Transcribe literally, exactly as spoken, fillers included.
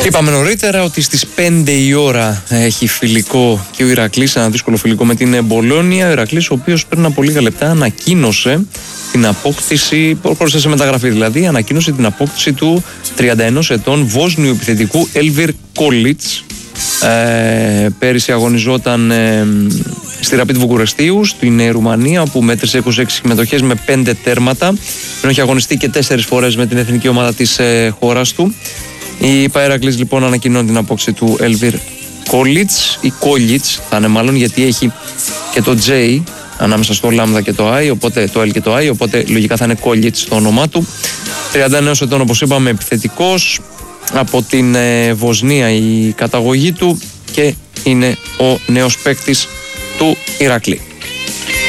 Είπαμε νωρίτερα ότι στις πέντε η ώρα έχει φιλικό και ο Ηρακλής, ένα δύσκολο φιλικό με την Μπολόνια. Ο Ηρακλής, ο οποίος πριν από λίγα λεπτά ανακοίνωσε την απόκτηση, προχώρησε σε μεταγραφή δηλαδή, ανακοίνωσε την απόκτηση του τριάντα ενός ετών Βόσνιου επιθετικού Έλβιρ Κόλιτς. Ε, πέρυσι αγωνιζόταν ε, στη Ραπίτ Βουκουρεστίου, στην Ρουμανία, όπου μέτρησε είκοσι έξι συμμετοχές με πέντε τέρματα. Ενώ έχει αγωνιστεί και τέσσερις φορές με την εθνική ομάδα της ε, χώρας του. Η Ηρακλής λοιπόν ανακοινώνει την απόκτηση του Έλβιρ Κόλιτς ή Κόλιτς θα είναι μάλλον, γιατί έχει και το J ανάμεσα στο λάμδα και το I, οπότε το L και το I, οπότε λογικά θα είναι Κόλιτς το όνομά του. τριάντα ενός ετών, όπως είπαμε, επιθετικός, από την ε, Βοσνία η καταγωγή του και είναι ο νέος παίκτης του Ηρακλή.